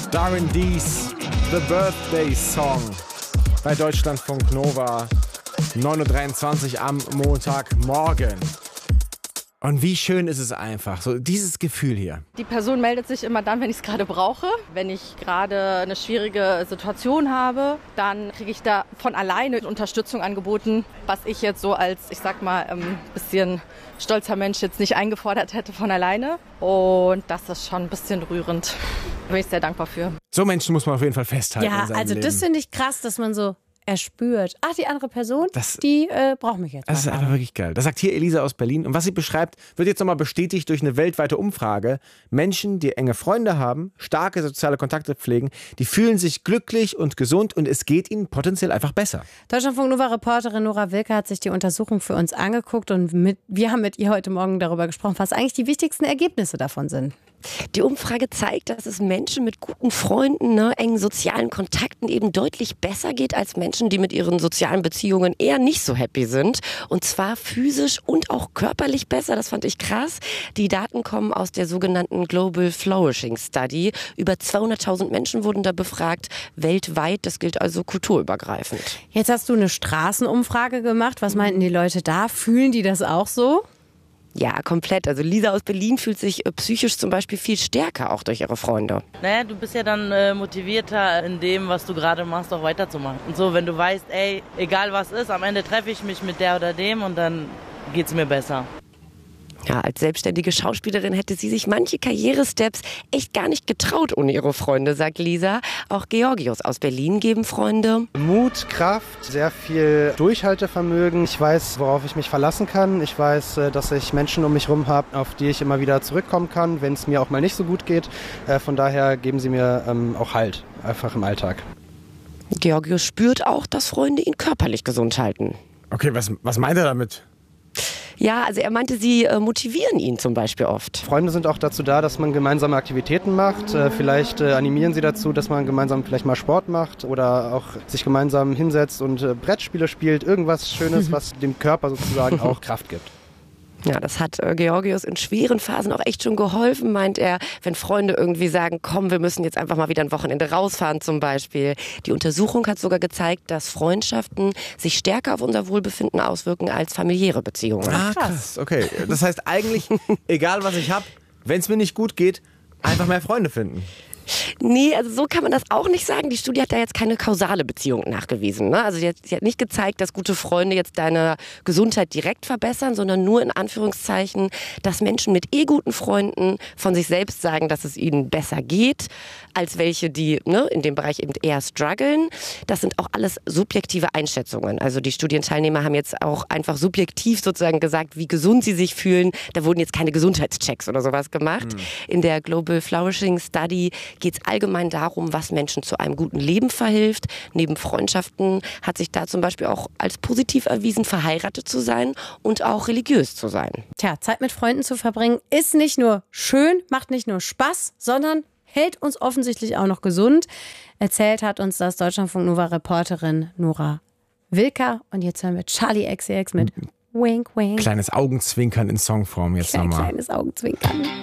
Darin D's The Birthday Song bei Deutschlandfunk Nova 9.23 Uhr am Montagmorgen. Und wie schön ist es einfach, so dieses Gefühl hier. Die Person meldet sich immer dann, wenn ich es gerade brauche. Wenn ich gerade eine schwierige Situation habe, dann kriege ich da von alleine Unterstützung angeboten, was ich jetzt so als, ich sag mal, bisschen stolzer Mensch jetzt nicht eingefordert hätte von alleine. Und das ist schon ein bisschen rührend. Da bin ich sehr dankbar für. So Menschen muss man auf jeden Fall festhalten. Ja, in seinem also Leben. das finde ich krass, dass man so erspürt. Ach, die andere Person, die braucht mich jetzt. Das ist einfach wirklich geil. Das sagt hier Elisa aus Berlin. Und was sie beschreibt, wird jetzt nochmal bestätigt durch eine weltweite Umfrage. Menschen, die enge Freunde haben, starke soziale Kontakte pflegen, die fühlen sich glücklich und gesund und es geht ihnen potenziell einfach besser. Deutschlandfunk Nova-Reporterin Nora Wilke hat sich die Untersuchung für uns angeguckt und wir haben mit ihr heute Morgen darüber gesprochen, was eigentlich die wichtigsten Ergebnisse davon sind. Die Umfrage zeigt, dass es Menschen mit guten Freunden, engen sozialen Kontakten eben deutlich besser geht als Menschen, die mit ihren sozialen Beziehungen eher nicht so happy sind. Und zwar physisch und auch körperlich besser. Das fand ich krass. Die Daten kommen aus der sogenannten Global Flourishing Study. Über 200.000 Menschen wurden da befragt, weltweit. Das gilt also kulturübergreifend. Jetzt hast du eine Straßenumfrage gemacht. Was meinten die Leute da? Fühlen die das auch so? Ja, komplett. Also Lisa aus Berlin fühlt sich psychisch zum Beispiel viel stärker, auch durch ihre Freunde. Naja, du bist ja dann motivierter in dem, was du gerade machst, auch weiterzumachen. Und so, wenn du weißt, ey, egal was ist, am Ende treffe ich mich mit der oder dem und dann geht's mir besser. Ja, als selbstständige Schauspielerin hätte sie sich manche Karrieresteps echt gar nicht getraut ohne ihre Freunde, sagt Lisa. Auch Georgios aus Berlin geben Freunde Mut, Kraft, sehr viel Durchhaltevermögen. Ich weiß, worauf ich mich verlassen kann. Ich weiß, dass ich Menschen um mich herum habe, auf die ich immer wieder zurückkommen kann, wenn es mir auch mal nicht so gut geht. Von daher geben sie mir auch Halt, einfach im Alltag. Georgios spürt auch, dass Freunde ihn körperlich gesund halten. Okay, was meint er damit? Ja, also er meinte, sie motivieren ihn zum Beispiel oft. Freunde sind auch dazu da, dass man gemeinsame Aktivitäten macht. Vielleicht animieren sie dazu, dass man gemeinsam vielleicht mal Sport macht oder auch sich gemeinsam hinsetzt und Brettspiele spielt. Irgendwas Schönes, was dem Körper sozusagen auch Kraft gibt. Ja, das hat Georgios in schweren Phasen auch echt schon geholfen, meint er, wenn Freunde irgendwie sagen, komm, wir müssen jetzt einfach mal wieder ein Wochenende rausfahren zum Beispiel. Die Untersuchung hat sogar gezeigt, dass Freundschaften sich stärker auf unser Wohlbefinden auswirken als familiäre Beziehungen. Ah, krass. Okay, das heißt eigentlich, egal was ich habe, wenn es mir nicht gut geht, einfach mehr Freunde finden. Nee, also so kann man das auch nicht sagen. Die Studie hat da jetzt keine kausale Beziehung nachgewiesen. Ne? Also sie hat nicht gezeigt, dass gute Freunde jetzt deine Gesundheit direkt verbessern, sondern nur in Anführungszeichen, dass Menschen mit guten Freunden von sich selbst sagen, dass es ihnen besser geht, als welche, die in dem Bereich eben eher strugglen. Das sind auch alles subjektive Einschätzungen. Also die Studienteilnehmer haben jetzt auch einfach subjektiv sozusagen gesagt, wie gesund sie sich fühlen. Da wurden jetzt keine Gesundheitschecks oder sowas gemacht. In der Global Flourishing Study geht es allgemein darum, was Menschen zu einem guten Leben verhilft. Neben Freundschaften hat sich da zum Beispiel auch als positiv erwiesen, verheiratet zu sein und auch religiös zu sein. Tja, Zeit mit Freunden zu verbringen ist nicht nur schön, macht nicht nur Spaß, sondern hält uns offensichtlich auch noch gesund. Erzählt hat uns das Deutschlandfunk Nova-Reporterin Nora Wilke. Und jetzt hören wir Charli XCX mit Wink Wink. Kleines Augenzwinkern in Songform jetzt nochmal. Kleines Augenzwinkern.